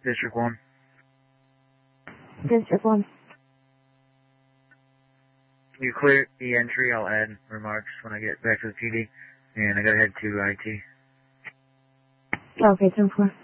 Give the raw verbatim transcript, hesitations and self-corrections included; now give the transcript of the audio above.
District one. District one. You clear the entry, I'll add remarks when I get back to the P D, and I gotta head to I T. Okay, ten four.